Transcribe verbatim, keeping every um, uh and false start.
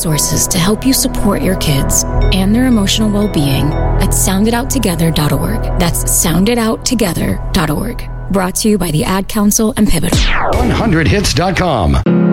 resources to help you support your kids and their emotional well-being at sound it out together dot org. That's sound it out together dot org. Brought to you by the Ad Council and Pivotal. one hundred hits dot com.